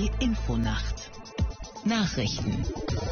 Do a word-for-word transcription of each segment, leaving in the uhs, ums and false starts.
D Infonacht Nachrichten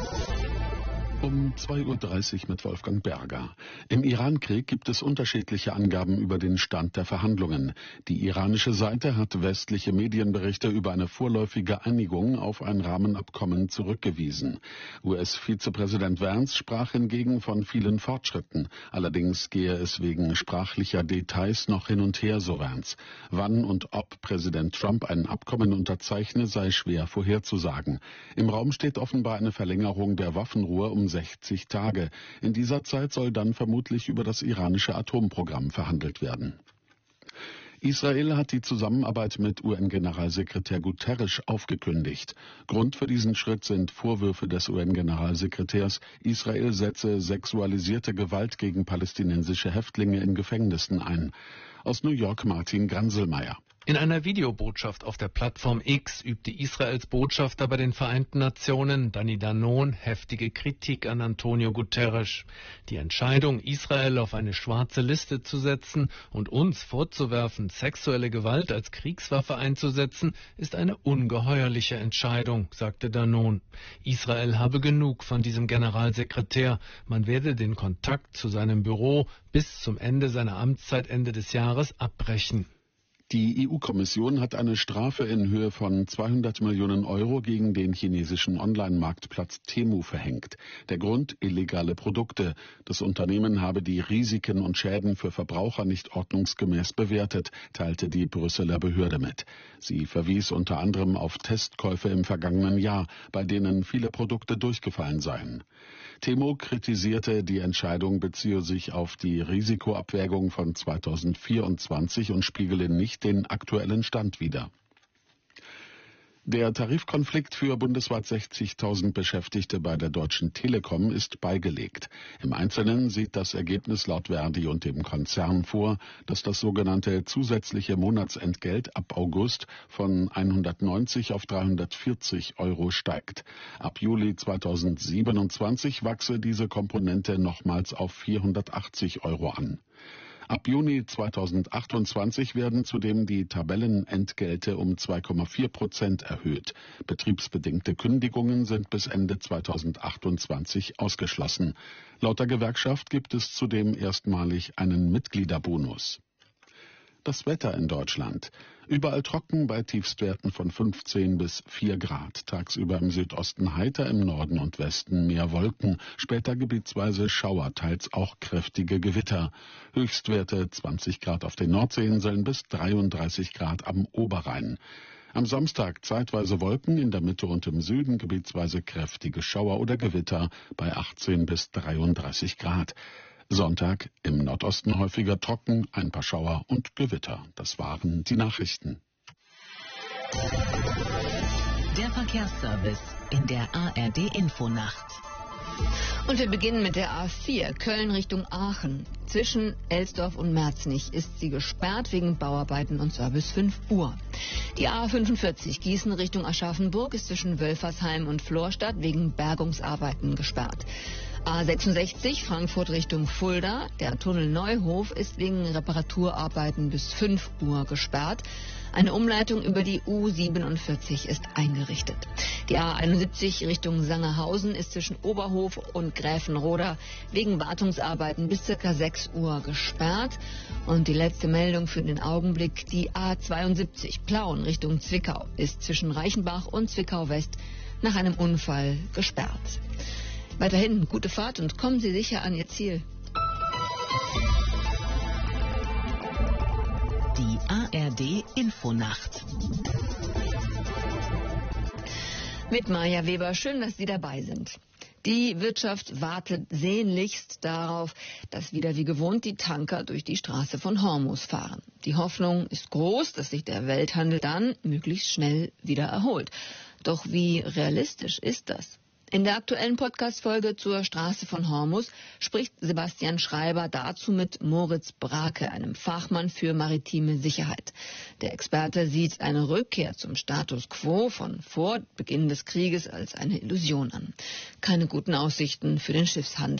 um zwei Uhr dreißig mit Wolfgang Berger. Im Iran-Krieg gibt es unterschiedliche Angaben über den Stand der Verhandlungen. Die iranische Seite hat westliche Medienberichte über eine vorläufige Einigung auf ein Rahmenabkommen zurückgewiesen. U S-Vizepräsident Vance sprach hingegen von vielen Fortschritten. Allerdings gehe es wegen sprachlicher Details noch hin und her, so Vance. Wann und ob Präsident Trump ein Abkommen unterzeichne, sei schwer vorherzusagen. Im Raum steht offenbar eine Verlängerung der Waffenruhe um sechzig Tage. In dieser Zeit soll dann vermutlich über das iranische Atomprogramm verhandelt werden. Israel hat die Zusammenarbeit mit U N-Generalsekretär Guterres aufgekündigt. Grund für diesen Schritt sind Vorwürfe des U N-Generalsekretärs, Israel setze sexualisierte Gewalt gegen palästinensische Häftlinge in Gefängnissen ein. Aus New York Martin Granselmeier. In einer Videobotschaft auf der Plattform X übte Israels Botschafter bei den Vereinten Nationen, Danny Danon, heftige Kritik an Antonio Guterres. Die Entscheidung, Israel auf eine schwarze Liste zu setzen und uns vorzuwerfen, sexuelle Gewalt als Kriegswaffe einzusetzen, ist eine ungeheuerliche Entscheidung, sagte Danon. Israel habe genug von diesem Generalsekretär. Man werde den Kontakt zu seinem Büro bis zum Ende seiner Amtszeit Ende des Jahres abbrechen. Die E U-Kommission hat eine Strafe in Höhe von zweihundert Millionen Euro gegen den chinesischen Online-Marktplatz Temu verhängt. Der Grund: illegale Produkte. Das Unternehmen habe die Risiken und Schäden für Verbraucher nicht ordnungsgemäß bewertet, teilte die Brüsseler Behörde mit. Sie verwies unter anderem auf Testkäufe im vergangenen Jahr, bei denen viele Produkte durchgefallen seien. Temu kritisierte, die Entscheidung beziehe sich auf die Risikoabwägung von zweitausendvierundzwanzig und spiegele nicht den aktuellen Stand wider. Der Tarifkonflikt für bundesweit sechzigtausend Beschäftigte bei der Deutschen Telekom ist beigelegt. Im Einzelnen sieht das Ergebnis laut Verdi und dem Konzern vor, dass das sogenannte zusätzliche Monatsentgelt ab August von hundertneunzig auf dreihundertvierzig Euro steigt. Ab Juli zweitausendsiebenundzwanzig wachse diese Komponente nochmals auf vierhundertachtzig Euro an. Ab Juni zweitausendachtundzwanzig werden zudem die Tabellenentgelte um zwei Komma vier Prozent erhöht. Betriebsbedingte Kündigungen sind bis Ende zweitausendachtundzwanzig ausgeschlossen. Laut der Gewerkschaft gibt es zudem erstmalig einen Mitgliederbonus. Das Wetter in Deutschland. Überall trocken bei Tiefstwerten von fünfzehn bis vier Grad. Tagsüber im Südosten heiter, im Norden und Westen mehr Wolken. Später gebietsweise Schauer, teils auch kräftige Gewitter. Höchstwerte zwanzig Grad auf den Nordseeinseln bis dreiunddreißig Grad am Oberrhein. Am Samstag zeitweise Wolken, in der Mitte und im Süden gebietsweise kräftige Schauer oder Gewitter bei achtzehn bis dreiunddreißig Grad. Sonntag im Nordosten häufiger trocken, ein paar Schauer und Gewitter. Das waren die Nachrichten. Der Verkehrsservice in der A R D Infonacht. Und wir beginnen mit der A vier, Köln Richtung Aachen. Zwischen Elsdorf und Merznich ist sie gesperrt wegen Bauarbeiten und zwar bis fünf Uhr. Die A fünfundvierzig, Gießen Richtung Aschaffenburg, ist zwischen Wölfersheim und Florstadt wegen Bergungsarbeiten gesperrt. A sechsundsechzig, Frankfurt Richtung Fulda. Der Tunnel Neuhof ist wegen Reparaturarbeiten bis fünf Uhr gesperrt. Eine Umleitung über die U siebenundvierzig ist eingerichtet. Die A einundsiebzig Richtung Sangerhausen ist zwischen Oberhof und Gräfenroda wegen Wartungsarbeiten bis ca. sechs Uhr gesperrt. Und die letzte Meldung für den Augenblick, die A zweiundsiebzig, Plauen Richtung Zwickau, ist zwischen Reichenbach und Zwickau West nach einem Unfall gesperrt. Weiterhin gute Fahrt und kommen Sie sicher an Ihr Ziel. Die A R D Infonacht. Mit Maja Weber, schön, dass Sie dabei sind. Die Wirtschaft wartet sehnlichst darauf, dass wieder wie gewohnt die Tanker durch die Straße von Hormuz fahren. Die Hoffnung ist groß, dass sich der Welthandel dann möglichst schnell wieder erholt. Doch wie realistisch ist das? In der aktuellen Podcast-Folge zur Straße von Hormuz spricht Sebastian Schreiber dazu mit Moritz Brake, einem Fachmann für maritime Sicherheit. Der Experte sieht eine Rückkehr zum Status quo von vor Beginn des Krieges als eine Illusion an. Keine guten Aussichten für den Schiffshandel.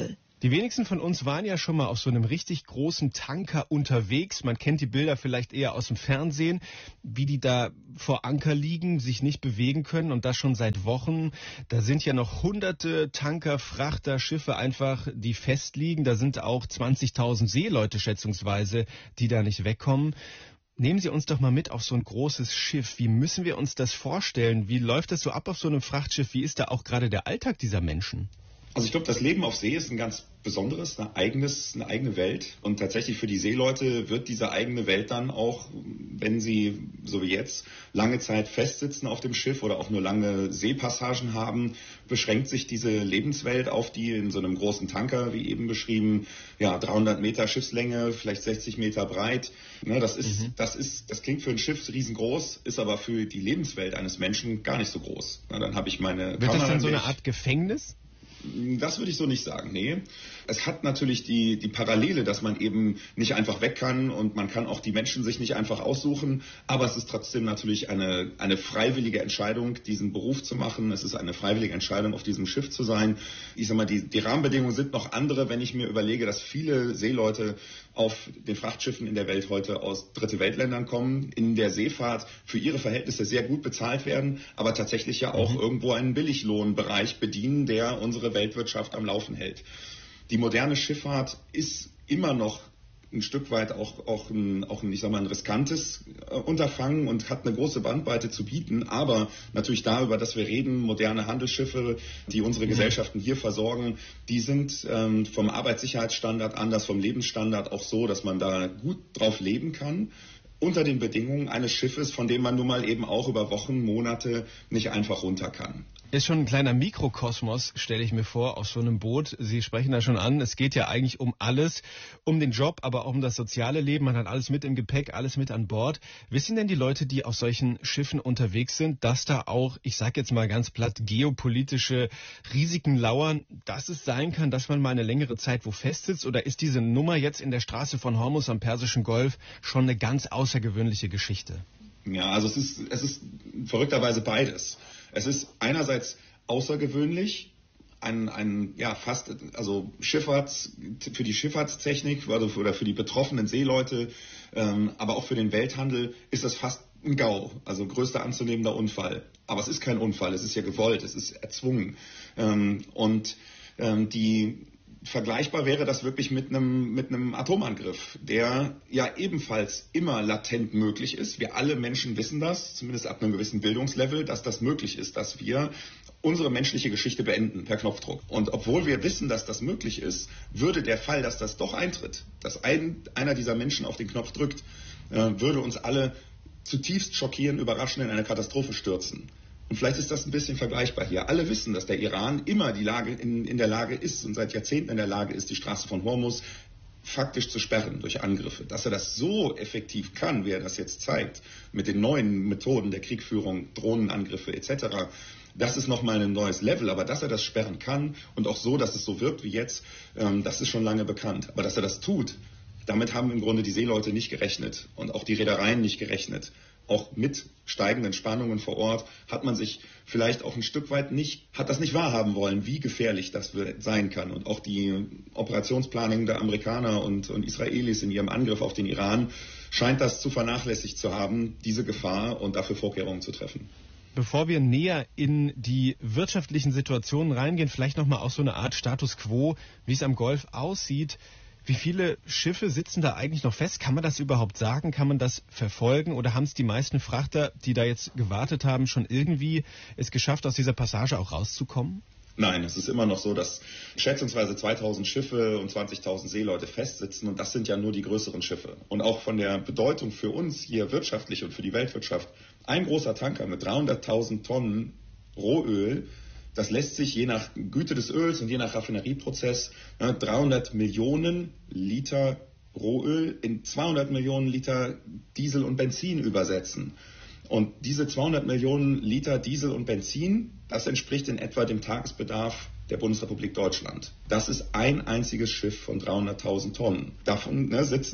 Die wenigsten von uns waren ja schon mal auf so einem richtig großen Tanker unterwegs. Man kennt die Bilder vielleicht eher aus dem Fernsehen, wie die da vor Anker liegen, sich nicht bewegen können und das schon seit Wochen. Da sind ja noch hunderte Tanker, Frachter, Schiffe einfach, die festliegen. Da sind auch zwanzigtausend Seeleute schätzungsweise, die da nicht wegkommen. Nehmen Sie uns doch mal mit auf so ein großes Schiff. Wie müssen wir uns das vorstellen? Wie läuft das so ab auf so einem Frachtschiff? Wie ist da auch gerade der Alltag dieser Menschen? Also ich glaube, das Leben auf See ist ein ganz besonderes, ein eigenes, eine eigene Welt. Und tatsächlich für die Seeleute wird diese eigene Welt dann auch, wenn sie, so wie jetzt, lange Zeit festsitzen auf dem Schiff oder auch nur lange Seepassagen haben, beschränkt sich diese Lebenswelt auf die in so einem großen Tanker, wie eben beschrieben, ja, dreihundert Meter Schiffslänge, vielleicht sechzig Meter breit. Ne, das ist, mhm. das ist, das klingt für ein Schiff riesengroß, ist aber für die Lebenswelt eines Menschen gar nicht so groß. Na, dann habe ich meine Wird Kamera das dann so eine Art Gefängnis? Das würde ich so nicht sagen, nee. Es hat natürlich die, die Parallele, dass man eben nicht einfach weg kann und man kann auch die Menschen sich nicht einfach aussuchen, aber es ist trotzdem natürlich eine, eine freiwillige Entscheidung, diesen Beruf zu machen. Es ist eine freiwillige Entscheidung, auf diesem Schiff zu sein. Ich sag mal, die, die Rahmenbedingungen sind noch andere, wenn ich mir überlege, dass viele Seeleute auf den Frachtschiffen in der Welt heute aus Dritte Weltländern kommen, in der Seefahrt für ihre Verhältnisse sehr gut bezahlt werden, aber tatsächlich ja auch mhm. irgendwo einen Billiglohnbereich bedienen, der unsere Weltwirtschaft am Laufen hält. Die moderne Schifffahrt ist immer noch ein Stück weit auch, auch, ein, auch ein, ich sag mal, ein riskantes äh, Unterfangen und hat eine große Bandbreite zu bieten. Aber natürlich darüber, dass wir reden, moderne Handelsschiffe, die unsere Gesellschaften hier versorgen, die sind ähm, vom Arbeitssicherheitsstandard anders, vom Lebensstandard auch so, dass man da gut drauf leben kann. Unter den Bedingungen eines Schiffes, von dem man nun mal eben auch über Wochen, Monate nicht einfach runter kann. Ist schon ein kleiner Mikrokosmos, stelle ich mir vor, auf so einem Boot. Sie sprechen da schon an, es geht ja eigentlich um alles, um den Job, aber auch um das soziale Leben. Man hat alles mit im Gepäck, alles mit an Bord. Wissen denn die Leute, die auf solchen Schiffen unterwegs sind, dass da auch, ich sage jetzt mal ganz platt, geopolitische Risiken lauern, dass es sein kann, dass man mal eine längere Zeit wo festsitzt? Oder ist diese Nummer jetzt in der Straße von Hormuz am Persischen Golf schon eine ganz außergewöhnliche Geschichte? Ja, also es ist, es ist verrückterweise beides. Es ist einerseits außergewöhnlich, ein, ein ja fast, also Schifffahrts, für die Schifffahrtstechnik oder für die betroffenen Seeleute, ähm, aber auch für den Welthandel ist das fast ein GAU, also größter anzunehmender Unfall. Aber es ist kein Unfall, es ist ja gewollt, es ist erzwungen. Ähm, und ähm, die Vergleichbar wäre das wirklich mit einem, mit einem Atomangriff, der ja ebenfalls immer latent möglich ist. Wir alle Menschen wissen das, zumindest ab einem gewissen Bildungslevel, dass das möglich ist, dass wir unsere menschliche Geschichte beenden per Knopfdruck. Und obwohl wir wissen, dass das möglich ist, würde der Fall, dass das doch eintritt, dass ein, einer dieser Menschen auf den Knopf drückt, äh, würde uns alle zutiefst schockieren, überraschen, in eine Katastrophe stürzen. Und vielleicht ist das ein bisschen vergleichbar hier. Alle wissen, dass der Iran immer die Lage in, in der Lage ist und seit Jahrzehnten in der Lage ist, die Straße von Hormuz faktisch zu sperren durch Angriffe. Dass er das so effektiv kann, wie er das jetzt zeigt, mit den neuen Methoden der Kriegführung, Drohnenangriffe et cetera, das ist nochmal ein neues Level. Aber dass er das sperren kann und auch so, dass es so wirkt wie jetzt, ähm, das ist schon lange bekannt. Aber dass er das tut, damit haben im Grunde die Seeleute nicht gerechnet und auch die Reedereien nicht gerechnet. Auch mit steigenden Spannungen vor Ort hat man sich vielleicht auch ein Stück weit nicht, hat das nicht wahrhaben wollen, wie gefährlich das sein kann. Und auch die Operationsplanung der Amerikaner und, und Israelis in ihrem Angriff auf den Iran scheint das zu vernachlässigt zu haben, diese Gefahr, und dafür Vorkehrungen zu treffen. Bevor wir näher in die wirtschaftlichen Situationen reingehen, vielleicht nochmal auch so eine Art Status Quo, wie es am Golf aussieht. Wie viele Schiffe sitzen da eigentlich noch fest? Kann man das überhaupt sagen? Kann man das verfolgen? Oder haben es die meisten Frachter, die da jetzt gewartet haben, schon irgendwie es geschafft, aus dieser Passage auch rauszukommen? Nein, es ist immer noch so, dass schätzungsweise zweitausend Schiffe und zwanzigtausend Seeleute festsitzen, und das sind ja nur die größeren Schiffe. Und auch von der Bedeutung für uns hier wirtschaftlich und für die Weltwirtschaft, ein großer Tanker mit dreihunderttausend Tonnen Rohöl, das lässt sich je nach Güte des Öls und je nach Raffinerieprozess ne, dreihundert Millionen Liter Rohöl in zweihundert Millionen Liter Diesel und Benzin übersetzen. Und diese zweihundert Millionen Liter Diesel und Benzin, das entspricht in etwa dem Tagesbedarf der Bundesrepublik Deutschland. Das ist ein einziges Schiff von dreihunderttausend Tonnen. Davon ne, sitzen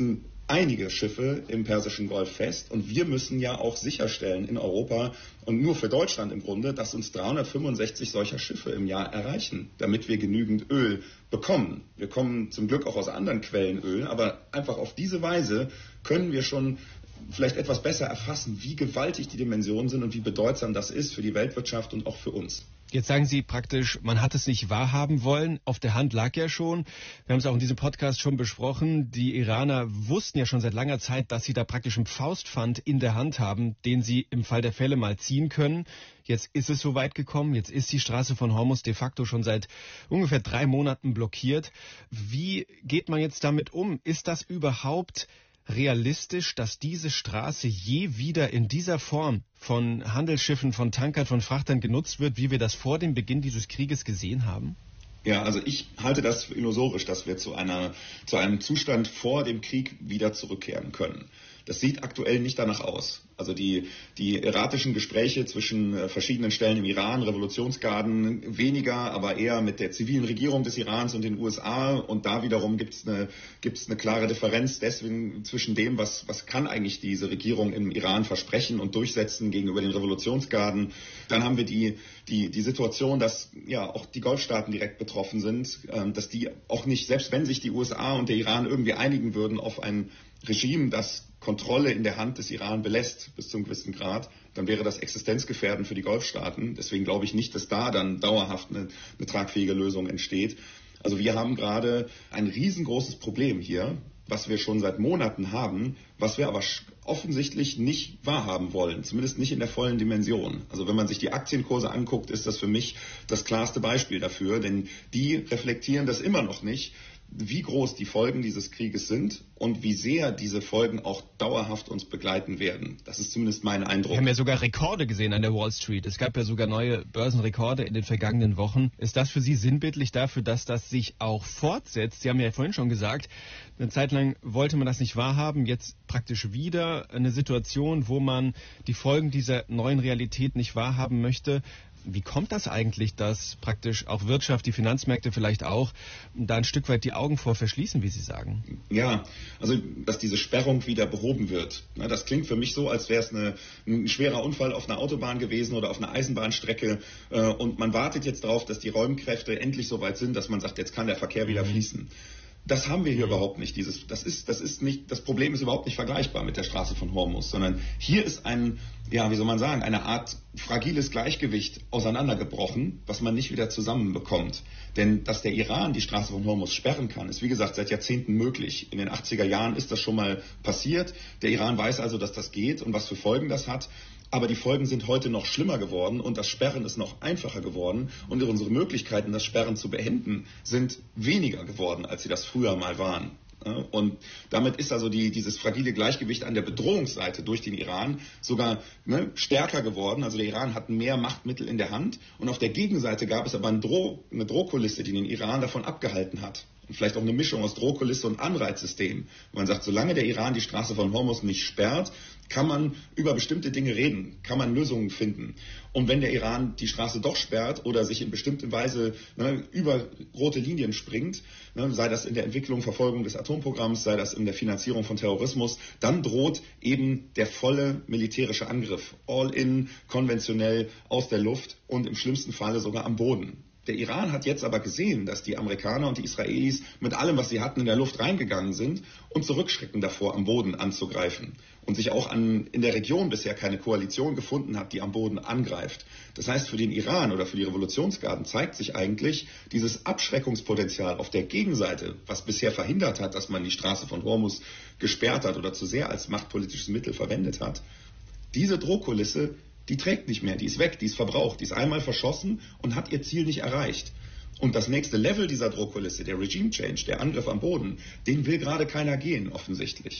einige Schiffe im Persischen Golf fest und wir müssen ja auch sicherstellen in Europa und nur für Deutschland im Grunde, dass uns dreihundertfünfundsechzig solcher Schiffe im Jahr erreichen, damit wir genügend Öl bekommen. Wir kommen zum Glück auch aus anderen Quellen Öl, aber einfach auf diese Weise können wir schon vielleicht etwas besser erfassen, wie gewaltig die Dimensionen sind und wie bedeutsam das ist für die Weltwirtschaft und auch für uns. Jetzt sagen Sie praktisch, man hat es nicht wahrhaben wollen. Auf der Hand lag ja schon. Wir haben es auch in diesem Podcast schon besprochen. Die Iraner wussten ja schon seit langer Zeit, dass sie da praktisch einen Faustpfand in der Hand haben, den sie im Fall der Fälle mal ziehen können. Jetzt ist es so weit gekommen. Jetzt ist die Straße von Hormuz de facto schon seit ungefähr drei Monaten blockiert. Wie geht man jetzt damit um? Ist das überhaupt realistisch, dass diese Straße je wieder in dieser Form von Handelsschiffen, von Tankern, von Frachtern genutzt wird, wie wir das vor dem Beginn dieses Krieges gesehen haben? Ja, also ich halte das für illusorisch, dass wir zu einer, zu einem Zustand vor dem Krieg wieder zurückkehren können. Das sieht aktuell nicht danach aus. Also die, die erratischen Gespräche zwischen äh, verschiedenen Stellen im Iran, Revolutionsgarden weniger, aber eher mit der zivilen Regierung des Irans und den U S A. Und da wiederum gibt es eine, gibt's eine klare Differenz deswegen zwischen dem, was, was kann eigentlich diese Regierung im Iran versprechen und durchsetzen gegenüber den Revolutionsgarden. Dann haben wir die, die, die Situation, dass ja auch die Golfstaaten direkt betroffen sind, äh, dass die auch nicht, selbst wenn sich die U S A und der Iran irgendwie einigen würden auf ein Regime, das Kontrolle in der Hand des Iran belässt bis zu einem gewissen Grad, dann wäre das existenzgefährdend für die Golfstaaten. Deswegen glaube ich nicht, dass da dann dauerhaft eine, eine tragfähige Lösung entsteht. Also wir haben gerade ein riesengroßes Problem hier, was wir schon seit Monaten haben, was wir aber offensichtlich nicht wahrhaben wollen, zumindest nicht in der vollen Dimension. Also wenn man sich die Aktienkurse anguckt, ist das für mich das klarste Beispiel dafür, denn die reflektieren das immer noch nicht, wie groß die Folgen dieses Krieges sind und wie sehr diese Folgen auch dauerhaft uns begleiten werden. Das ist zumindest mein Eindruck. Wir haben ja sogar Rekorde gesehen an der Wall Street. Es gab ja sogar neue Börsenrekorde in den vergangenen Wochen. Ist das für Sie sinnbildlich dafür, dass das sich auch fortsetzt? Sie haben ja vorhin schon gesagt, eine Zeit lang wollte man das nicht wahrhaben. Jetzt praktisch wieder eine Situation, wo man die Folgen dieser neuen Realität nicht wahrhaben möchte. Wie kommt das eigentlich, dass praktisch auch Wirtschaft, die Finanzmärkte vielleicht auch, da ein Stück weit die Augen vor verschließen, wie Sie sagen? Ja, also dass diese Sperrung wieder behoben wird. Das klingt für mich so, als wäre es eine, ein schwerer Unfall auf einer Autobahn gewesen oder auf einer Eisenbahnstrecke und man wartet jetzt darauf, dass die Räumkräfte endlich so weit sind, dass man sagt, jetzt kann der Verkehr wieder fließen. Das haben wir hier mhm. überhaupt nicht. Dieses, das ist, das ist nicht, das Problem ist überhaupt nicht vergleichbar mit der Straße von Hormuz, sondern hier ist ein, ja, wie soll man sagen, eine Art fragiles Gleichgewicht auseinandergebrochen, was man nicht wieder zusammenbekommt. Denn dass der Iran die Straße von Hormuz sperren kann, ist wie gesagt seit Jahrzehnten möglich. In den achtziger Jahren ist das schon mal passiert. Der Iran weiß also, dass das geht und was für Folgen das hat. Aber die Folgen sind heute noch schlimmer geworden und das Sperren ist noch einfacher geworden und unsere Möglichkeiten, das Sperren zu beenden, sind weniger geworden, als sie das früher mal waren. Und damit ist also die, dieses fragile Gleichgewicht an der Bedrohungsseite durch den Iran sogar ne, stärker geworden. Also der Iran hat mehr Machtmittel in der Hand und auf der Gegenseite gab es aber eine, Droh, eine Drohkulisse, die den Iran davon abgehalten hat. Und vielleicht auch eine Mischung aus Drohkulisse und Anreizsystem. Man sagt, solange der Iran die Straße von Hormuz nicht sperrt, kann man über bestimmte Dinge reden, kann man Lösungen finden. Und wenn der Iran die Straße doch sperrt oder sich in bestimmter Weise ne, über rote Linien springt, ne, sei das in der Entwicklung, Verfolgung des Atomprogramms, sei das in der Finanzierung von Terrorismus, dann droht eben der volle militärische Angriff, all in, konventionell, aus der Luft und im schlimmsten Falle sogar am Boden. Der Iran hat jetzt aber gesehen, dass die Amerikaner und die Israelis mit allem, was sie hatten, in der Luft reingegangen sind und zurückschrecken davor, am Boden anzugreifen. Und sich auch an, in der Region bisher keine Koalition gefunden hat, die am Boden angreift. Das heißt, für den Iran oder für die Revolutionsgarden zeigt sich eigentlich dieses Abschreckungspotenzial auf der Gegenseite, was bisher verhindert hat, dass man die Straße von Hormuz gesperrt hat oder zu sehr als machtpolitisches Mittel verwendet hat. Diese Drohkulisse, die trägt nicht mehr, die ist weg, die ist verbraucht, die ist einmal verschossen und hat ihr Ziel nicht erreicht. Und das nächste Level dieser Drohkulisse, der Regime Change, der Angriff am Boden, den will gerade keiner gehen, offensichtlich.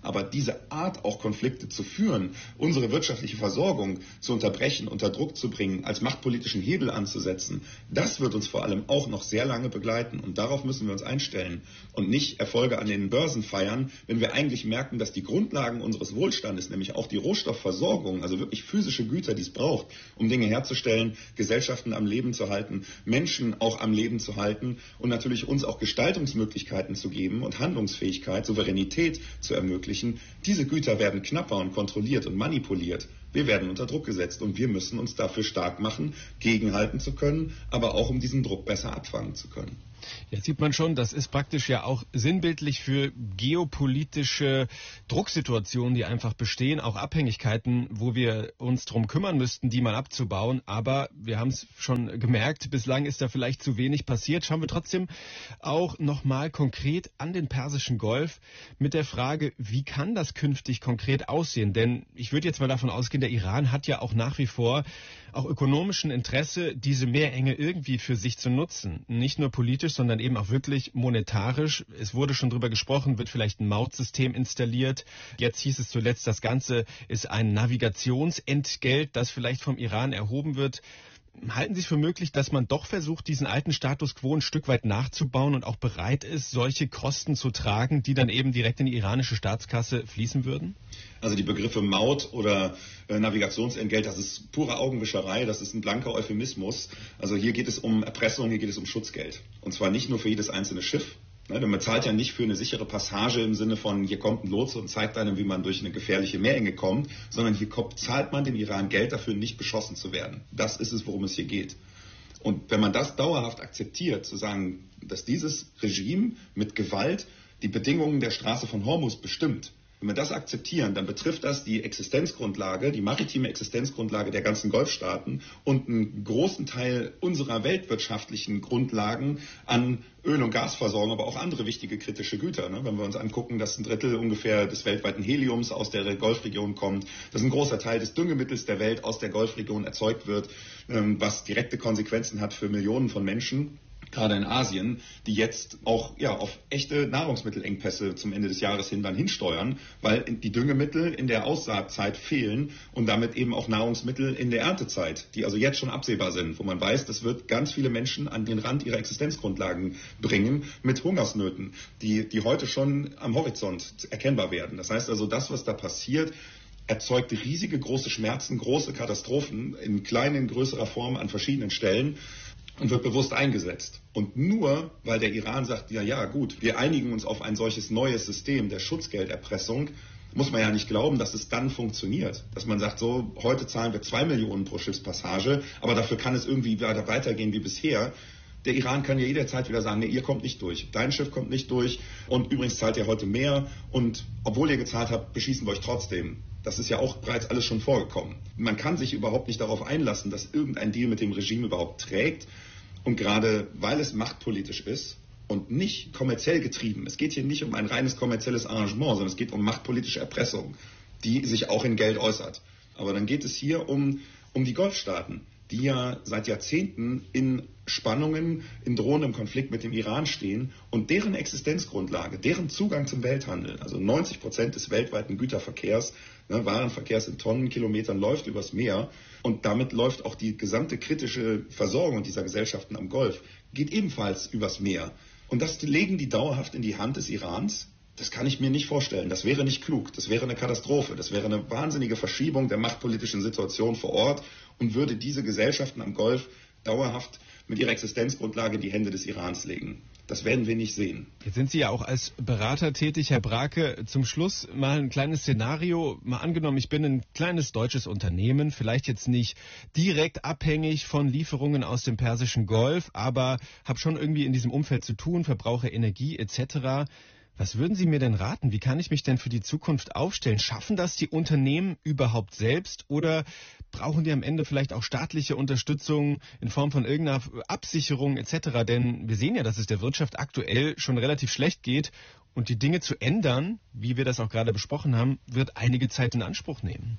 Aber diese Art, auch Konflikte zu führen, unsere wirtschaftliche Versorgung zu unterbrechen, unter Druck zu bringen, als machtpolitischen Hebel anzusetzen, das wird uns vor allem auch noch sehr lange begleiten. Und darauf müssen wir uns einstellen und nicht Erfolge an den Börsen feiern, wenn wir eigentlich merken, dass die Grundlagen unseres Wohlstandes, nämlich auch die Rohstoffversorgung, also wirklich physische Güter, die es braucht, um Dinge herzustellen, Gesellschaften am Leben zu halten, Menschen auch am Leben zu halten und natürlich uns auch Gestaltungsmöglichkeiten zu geben und Handlungsfähigkeit, Souveränität zu ermöglichen. Diese Güter werden knapper und kontrolliert und manipuliert. Wir werden unter Druck gesetzt und wir müssen uns dafür stark machen, gegenhalten zu können, aber auch um diesen Druck besser abfangen zu können. Jetzt sieht man schon, das ist praktisch ja auch sinnbildlich für geopolitische Drucksituationen, die einfach bestehen, auch Abhängigkeiten, wo wir uns drum kümmern müssten, die mal abzubauen. Aber wir haben es schon gemerkt, bislang ist da vielleicht zu wenig passiert. Schauen wir trotzdem auch nochmal konkret an den Persischen Golf mit der Frage, wie kann das künftig konkret aussehen? Denn ich würde jetzt mal davon ausgehen, der Iran hat ja auch nach wie vor auch ökonomischen Interesse, diese Meerenge irgendwie für sich zu nutzen. Nicht nur politisch, sondern eben auch wirklich monetarisch. Es wurde schon drüber gesprochen, wird vielleicht ein Mautsystem installiert. Jetzt hieß es zuletzt, das Ganze ist ein Navigationsentgelt, das vielleicht vom Iran erhoben wird. Halten Sie es für möglich, dass man doch versucht, diesen alten Status quo ein Stück weit nachzubauen und auch bereit ist, solche Kosten zu tragen, die dann eben direkt in die iranische Staatskasse fließen würden? Also die Begriffe Maut oder äh, Navigationsentgelt, das ist pure Augenwischerei, das ist ein blanker Euphemismus. Also hier geht es um Erpressung, hier geht es um Schutzgeld. Und zwar nicht nur für jedes einzelne Schiff. Ne, man zahlt ja nicht für eine sichere Passage im Sinne von, hier kommt ein Lotse und zeigt einem, wie man durch eine gefährliche Meerenge kommt, sondern hier kommt, zahlt man dem Iran Geld dafür, nicht beschossen zu werden. Das ist es, worum es hier geht. Und wenn man das dauerhaft akzeptiert, zu sagen, dass dieses Regime mit Gewalt die Bedingungen der Straße von Hormuz bestimmt, wenn wir das akzeptieren, dann betrifft das die Existenzgrundlage, die maritime Existenzgrundlage der ganzen Golfstaaten und einen großen Teil unserer weltwirtschaftlichen Grundlagen an Öl- und Gasversorgung, aber auch andere wichtige kritische Güter. Ne? Wenn wir uns angucken, dass ein Drittel ungefähr des weltweiten Heliums aus der Golfregion kommt, dass ein großer Teil des Düngemittels der Welt aus der Golfregion erzeugt wird, ähm, was direkte Konsequenzen hat für Millionen von Menschen, gerade in Asien, die jetzt auch ja, auf echte Nahrungsmittelengpässe zum Ende des Jahres hin dann hinsteuern, weil die Düngemittel in der Aussaatzeit fehlen und damit eben auch Nahrungsmittel in der Erntezeit, die also jetzt schon absehbar sind, wo man weiß, das wird ganz viele Menschen an den Rand ihrer Existenzgrundlagen bringen mit Hungersnöten, die, die heute schon am Horizont erkennbar werden. Das heißt also, das, was da passiert, erzeugt riesige große Schmerzen, große Katastrophen in kleinen, in größerer Form an verschiedenen Stellen und wird bewusst eingesetzt. Und nur, weil der Iran sagt, ja, ja, gut, wir einigen uns auf ein solches neues System der Schutzgelderpressung, muss man ja nicht glauben, dass es dann funktioniert. Dass man sagt, so, heute zahlen wir zwei Millionen pro Schiffspassage, aber dafür kann es irgendwie weiter weitergehen wie bisher. Der Iran kann ja jederzeit wieder sagen, nee, ihr kommt nicht durch, dein Schiff kommt nicht durch und übrigens zahlt ihr heute mehr und obwohl ihr gezahlt habt, beschießen wir euch trotzdem. Das ist ja auch bereits alles schon vorgekommen. Man kann sich überhaupt nicht darauf einlassen, dass irgendein Deal mit dem Regime überhaupt trägt. Und gerade weil es machtpolitisch ist und nicht kommerziell getrieben, es geht hier nicht um ein reines kommerzielles Arrangement, sondern es geht um machtpolitische Erpressung, die sich auch in Geld äußert. Aber dann geht es hier um, um die Golfstaaten, die ja seit Jahrzehnten in Spannungen, in drohendem Konflikt mit dem Iran stehen und deren Existenzgrundlage, deren Zugang zum Welthandel, also neunzig Prozent des weltweiten Güterverkehrs, ne, Warenverkehrs in Tonnenkilometern läuft übers Meer und damit läuft auch die gesamte kritische Versorgung dieser Gesellschaften am Golf, geht ebenfalls übers Meer. Und das legen die dauerhaft in die Hand des Irans. Das kann ich mir nicht vorstellen. Das wäre nicht klug. Das wäre eine Katastrophe. Das wäre eine wahnsinnige Verschiebung der machtpolitischen Situation vor Ort und würde diese Gesellschaften am Golf dauerhaft mit ihrer Existenzgrundlage in die Hände des Irans legen. Das werden wir nicht sehen. Jetzt sind Sie ja auch als Berater tätig, Herr Brake. Zum Schluss mal ein kleines Szenario. Mal angenommen, ich bin ein kleines deutsches Unternehmen, vielleicht jetzt nicht direkt abhängig von Lieferungen aus dem Persischen Golf, aber habe schon irgendwie in diesem Umfeld zu tun, verbrauche Energie et cetera. Was würden Sie mir denn raten? Wie kann ich mich denn für die Zukunft aufstellen? Schaffen das die Unternehmen überhaupt selbst oder brauchen die am Ende vielleicht auch staatliche Unterstützung in Form von irgendeiner Absicherung et cetera? Denn wir sehen ja, dass es der Wirtschaft aktuell schon relativ schlecht geht und die Dinge zu ändern, wie wir das auch gerade besprochen haben, wird einige Zeit in Anspruch nehmen.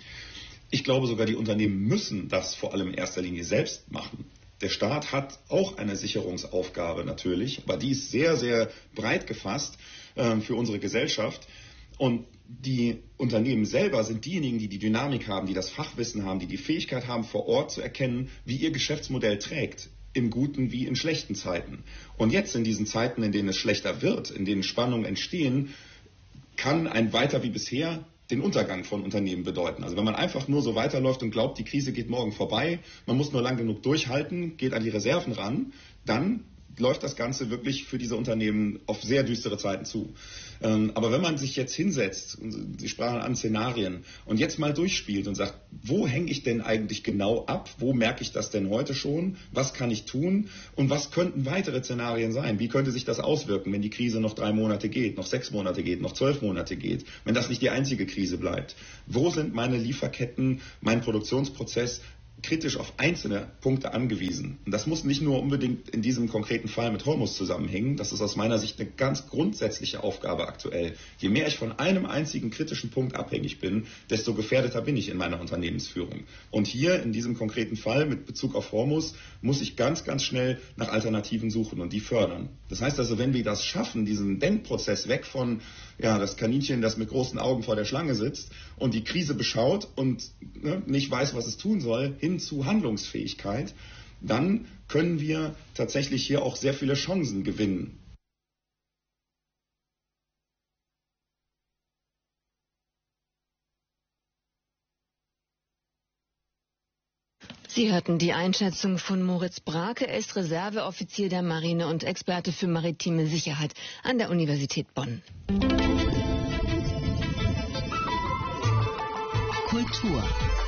Ich glaube sogar, die Unternehmen müssen das vor allem in erster Linie selbst machen. Der Staat hat auch eine Sicherungsaufgabe natürlich, aber die ist sehr, sehr breit gefasst äh, für unsere Gesellschaft. Und die Unternehmen selber sind diejenigen, die die Dynamik haben, die das Fachwissen haben, die die Fähigkeit haben, vor Ort zu erkennen, wie ihr Geschäftsmodell trägt, in guten wie in schlechten Zeiten. Und jetzt in diesen Zeiten, in denen es schlechter wird, in denen Spannungen entstehen, kann ein Weiter wie bisher den Untergang von Unternehmen bedeuten. Also wenn man einfach nur so weiterläuft und glaubt, die Krise geht morgen vorbei, man muss nur lang genug durchhalten, geht an die Reserven ran, dann läuft das Ganze wirklich für diese Unternehmen auf sehr düstere Zeiten zu. Ähm, aber wenn man sich jetzt hinsetzt, Sie sprachen an Szenarien, und jetzt mal durchspielt und sagt, wo hänge ich denn eigentlich genau ab? Wo merke ich das denn heute schon? Was kann ich tun? Und was könnten weitere Szenarien sein? Wie könnte sich das auswirken, wenn die Krise noch drei Monate geht, noch sechs Monate geht, noch zwölf Monate geht, wenn das nicht die einzige Krise bleibt? Wo sind meine Lieferketten, mein Produktionsprozess kritisch auf einzelne Punkte angewiesen? Und das muss nicht nur unbedingt in diesem konkreten Fall mit Hormuz zusammenhängen. Das ist aus meiner Sicht eine ganz grundsätzliche Aufgabe aktuell. Je mehr ich von einem einzigen kritischen Punkt abhängig bin, desto gefährdeter bin ich in meiner Unternehmensführung. Und hier in diesem konkreten Fall mit Bezug auf Hormuz muss ich ganz, ganz schnell nach Alternativen suchen und die fördern. Das heißt also, wenn wir das schaffen, diesen Denkprozess weg von ja, das Kaninchen, das mit großen Augen vor der Schlange sitzt und die Krise beschaut und ne, nicht weiß, was es tun soll, hin zu Handlungsfähigkeit, dann können wir tatsächlich hier auch sehr viele Chancen gewinnen. Sie hörten die Einschätzung von Moritz Brake. Er ist Reserveoffizier der Marine und Experte für maritime Sicherheit an der Universität Bonn. Kultur.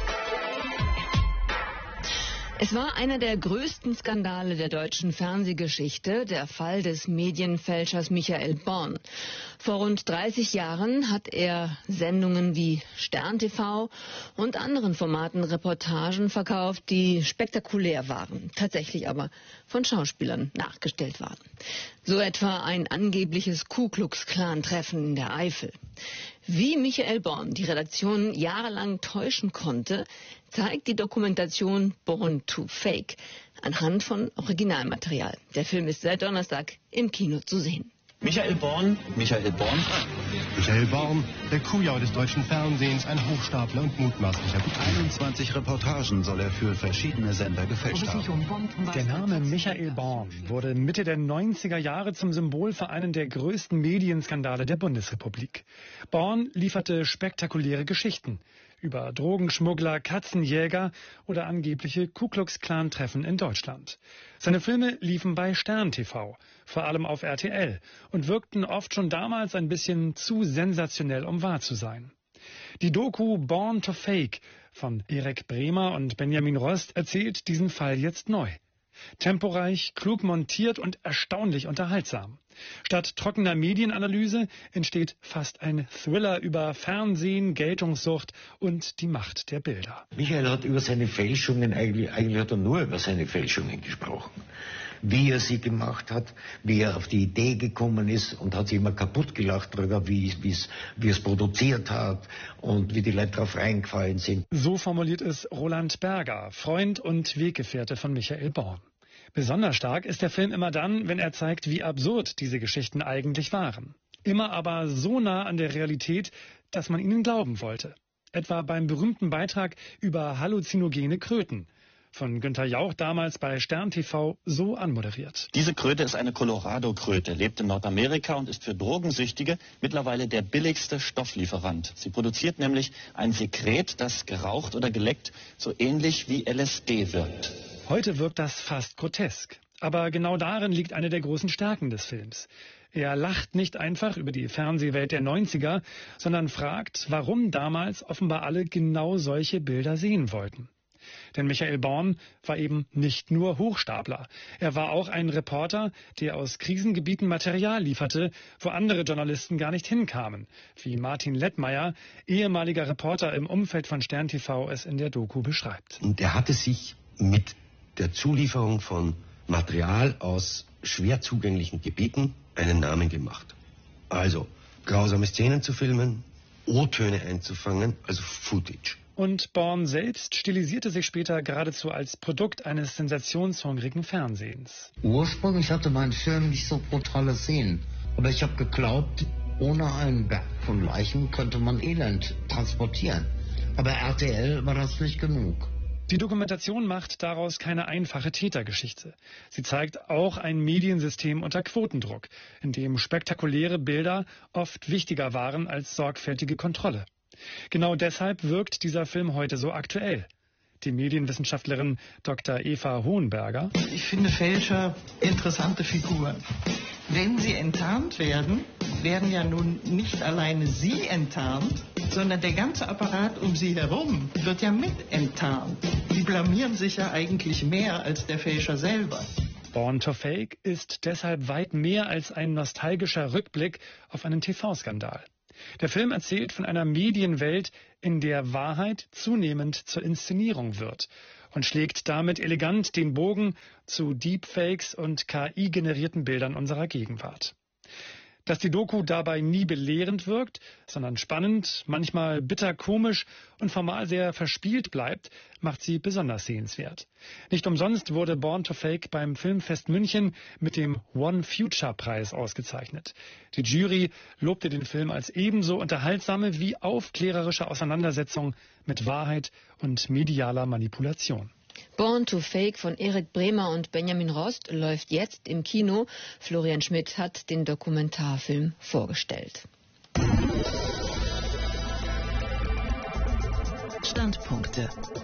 Es war einer der größten Skandale der deutschen Fernsehgeschichte, der Fall des Medienfälschers Michael Born. Vor rund dreißig Jahren hat er Sendungen wie Stern T V und anderen Formaten Reportagen verkauft, die spektakulär waren, tatsächlich aber von Schauspielern nachgestellt waren. So etwa ein angebliches Ku-Klux-Klan-Treffen in der Eifel. Wie Michael Born die Redaktion jahrelang täuschen konnte, zeigt die Dokumentation Born to Fake anhand von Originalmaterial. Der Film ist seit Donnerstag im Kino zu sehen. Michael Born, Michael Born. Michael Born, der Kujau des deutschen Fernsehens, ein Hochstapler und mutmaßlicher einundzwanzig Reportagen soll er für verschiedene Sender gefälscht haben. Der Name Michael Born wurde Mitte der neunziger Jahre zum Symbol für einen der größten Medienskandale der Bundesrepublik. Born lieferte spektakuläre Geschichten über Drogenschmuggler, Katzenjäger oder angebliche Ku-Klux-Klan-Treffen in Deutschland. Seine Filme liefen bei Stern T V, vor allem auf R T L, und wirkten oft schon damals ein bisschen zu sensationell, um wahr zu sein. Die Doku Born to Fake von Erik Bremer und Benjamin Rost erzählt diesen Fall jetzt neu. Temporeich, klug montiert und erstaunlich unterhaltsam. Statt trockener Medienanalyse entsteht fast ein Thriller über Fernsehen, Geltungssucht und die Macht der Bilder. Michael hat über seine Fälschungen, eigentlich, eigentlich hat er nur über seine Fälschungen gesprochen. Wie er sie gemacht hat, wie er auf die Idee gekommen ist und hat sich immer kaputt gelacht darüber, wie, wie es produziert hat und wie die Leute darauf reingefallen sind. So formuliert es Roland Berger, Freund und Weggefährte von Michael Born. Besonders stark ist der Film immer dann, wenn er zeigt, wie absurd diese Geschichten eigentlich waren. Immer aber so nah an der Realität, dass man ihnen glauben wollte. Etwa beim berühmten Beitrag über halluzinogene Kröten. Von Günther Jauch damals bei Stern T V so anmoderiert. Diese Kröte ist eine Colorado-Kröte, lebt in Nordamerika und ist für Drogensüchtige mittlerweile der billigste Stofflieferant. Sie produziert nämlich ein Sekret, das geraucht oder geleckt so ähnlich wie L S D wirkt. Heute wirkt das fast grotesk. Aber genau darin liegt eine der großen Stärken des Films. Er lacht nicht einfach über die Fernsehwelt der neunziger, sondern fragt, warum damals offenbar alle genau solche Bilder sehen wollten. Denn Michael Born war eben nicht nur Hochstapler. Er war auch ein Reporter, der aus Krisengebieten Material lieferte, wo andere Journalisten gar nicht hinkamen, wie Martin Lettmeier, ehemaliger Reporter im Umfeld von Stern T V, es in der Doku beschreibt. Und er hatte sich mit der Zulieferung von Material aus schwer zugänglichen Gebieten einen Namen gemacht. Also grausame Szenen zu filmen, O-Töne einzufangen, also Footage. Und Born selbst stilisierte sich später geradezu als Produkt eines sensationshungrigen Fernsehens. Ursprünglich hatte mein Film nicht so brutale Szenen, aber ich habe geglaubt, Ohne einen Berg von Leichen könnte man Elend transportieren. Aber R T L war das nicht genug. Die Dokumentation macht daraus keine einfache Tätergeschichte. Sie zeigt auch ein Mediensystem unter Quotendruck, in dem spektakuläre Bilder oft wichtiger waren als sorgfältige Kontrolle. Genau deshalb wirkt dieser Film heute so aktuell. Die Medienwissenschaftlerin Doktor Eva Hohenberger. Ich finde Fälscher interessante Figuren. Wenn sie enttarnt werden, werden ja nun nicht alleine sie enttarnt, sondern der ganze Apparat um sie herum wird ja mit enttarnt. Sie blamieren sich ja eigentlich mehr als der Fälscher selber. Born to Fake ist deshalb weit mehr als ein nostalgischer Rückblick auf einen T V-Skandal. Der Film erzählt von einer Medienwelt, in der Wahrheit zunehmend zur Inszenierung wird und schlägt damit elegant den Bogen zu Deepfakes und K I-generierten Bildern unserer Gegenwart. Dass die Doku dabei nie belehrend wirkt, sondern spannend, manchmal bitter komisch und formal sehr verspielt bleibt, macht sie besonders sehenswert. Nicht umsonst wurde Born to Fake beim Filmfest München mit dem One Future Preis ausgezeichnet. Die Jury lobte den Film als ebenso unterhaltsame wie aufklärerische Auseinandersetzung mit Wahrheit und medialer Manipulation. Born to Fake von Erik Bremer und Benjamin Rost läuft jetzt im Kino. Florian Schmidt hat den Dokumentarfilm vorgestellt. Standpunkte.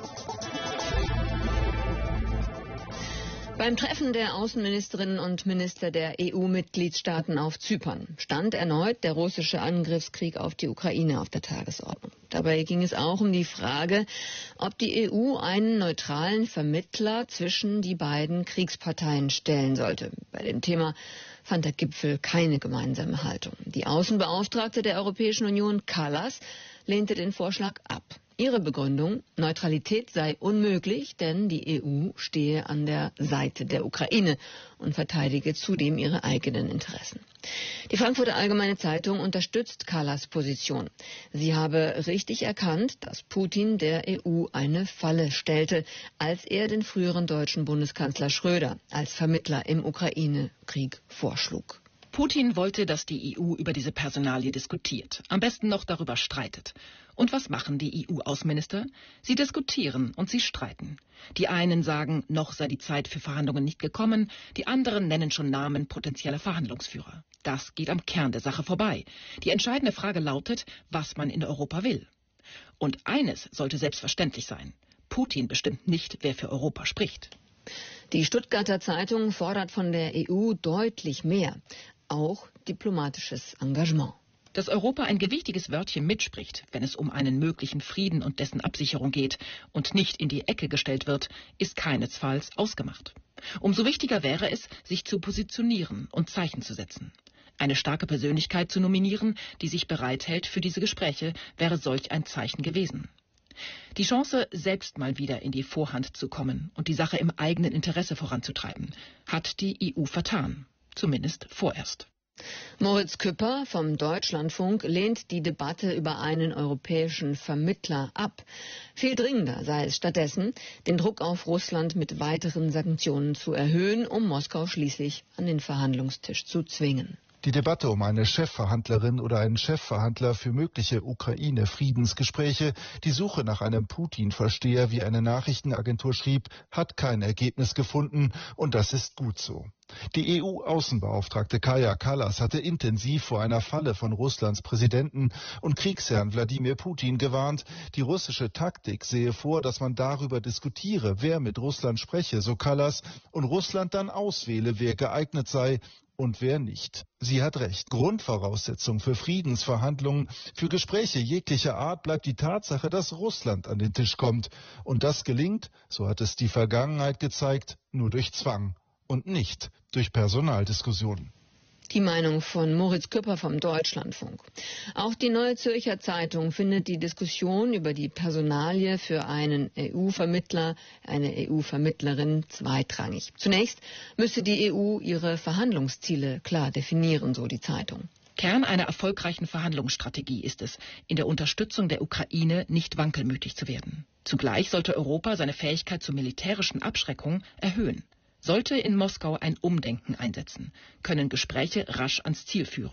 Beim Treffen der Außenministerinnen und Minister der E U-Mitgliedstaaten auf Zypern stand erneut der russische Angriffskrieg auf die Ukraine auf der Tagesordnung. Dabei ging es auch um die Frage, ob die E U einen neutralen Vermittler zwischen die beiden Kriegsparteien stellen sollte. Bei dem Thema fand der Gipfel keine gemeinsame Haltung. Die Außenbeauftragte der Europäischen Union, Kallas, lehnte den Vorschlag ab. Ihre Begründung: Neutralität sei unmöglich, denn die E U stehe an der Seite der Ukraine und verteidige zudem ihre eigenen Interessen. Die Frankfurter Allgemeine Zeitung unterstützt Kallas Position. Sie habe richtig erkannt, dass Putin der E U eine Falle stellte, als er den früheren deutschen Bundeskanzler Schröder als Vermittler im Ukraine-Krieg vorschlug. Putin wollte, dass die E U über diese Personalie diskutiert, am besten noch darüber streitet. Und was machen die E U-Außenminister? Sie diskutieren und sie streiten. Die einen sagen, noch sei die Zeit für Verhandlungen nicht gekommen, die anderen nennen schon Namen potenzieller Verhandlungsführer. Das geht am Kern der Sache vorbei. Die entscheidende Frage lautet, was man in Europa will. Und eines sollte selbstverständlich sein: Putin bestimmt nicht, wer für Europa spricht. Die Stuttgarter Zeitung fordert von der E U deutlich mehr, auch diplomatisches Engagement. Dass Europa ein gewichtiges Wörtchen mitspricht, wenn es um einen möglichen Frieden und dessen Absicherung geht und nicht in die Ecke gestellt wird, ist keinesfalls ausgemacht. Umso wichtiger wäre es, sich zu positionieren und Zeichen zu setzen. Eine starke Persönlichkeit zu nominieren, die sich bereithält für diese Gespräche, wäre solch ein Zeichen gewesen. Die Chance, selbst mal wieder in die Vorhand zu kommen und die Sache im eigenen Interesse voranzutreiben, hat die E U vertan. Zumindest vorerst. Moritz Küpper vom Deutschlandfunk lehnt die Debatte über einen europäischen Vermittler ab. Viel dringender sei es stattdessen, den Druck auf Russland mit weiteren Sanktionen zu erhöhen, um Moskau schließlich an den Verhandlungstisch zu zwingen. Die Debatte um eine Chefverhandlerin oder einen Chefverhandler für mögliche Ukraine-Friedensgespräche, die Suche nach einem Putin-Versteher, wie eine Nachrichtenagentur schrieb, hat kein Ergebnis gefunden, und das ist gut so. Die E U-Außenbeauftragte Kaja Kallas hatte intensiv vor einer Falle von Russlands Präsidenten und Kriegsherrn Wladimir Putin gewarnt. Die russische Taktik sehe vor, dass man darüber diskutiere, wer mit Russland spreche, so Kallas, und Russland dann auswähle, wer geeignet sei und wer nicht. Sie hat recht. Grundvoraussetzung für Friedensverhandlungen, für Gespräche jeglicher Art bleibt die Tatsache, dass Russland an den Tisch kommt. Und das gelingt, so hat es die Vergangenheit gezeigt, nur durch Zwang und nicht durch Personaldiskussionen. Die Meinung von Moritz Küpper vom Deutschlandfunk. Auch die Neue Zürcher Zeitung findet die Diskussion über die Personalie für einen E U-Vermittler, eine E U-Vermittlerin zweitrangig. Zunächst müsse die E U ihre Verhandlungsziele klar definieren, so die Zeitung. Kern einer erfolgreichen Verhandlungsstrategie ist es, in der Unterstützung der Ukraine nicht wankelmütig zu werden. Zugleich sollte Europa seine Fähigkeit zur militärischen Abschreckung erhöhen. Sollte in Moskau ein Umdenken einsetzen, können Gespräche rasch ans Ziel führen.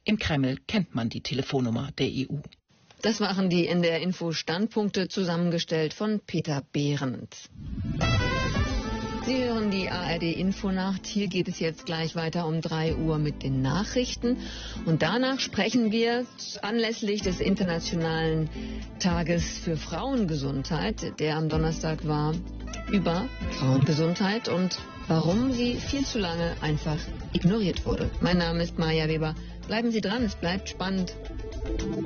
Im Kreml kennt man die Telefonnummer der E U. Das waren die N D R-Info-Standpunkte, zusammengestellt von Peter Behrendt. Sie hören die A R D-Infonacht. Hier geht es jetzt gleich weiter um drei Uhr mit den Nachrichten. Und danach sprechen wir anlässlich des Internationalen Tages für Frauengesundheit, der am Donnerstag war, über Frauengesundheit und warum sie viel zu lange einfach ignoriert wurde. Mein Name ist Maja Weber. Bleiben Sie dran, es bleibt spannend.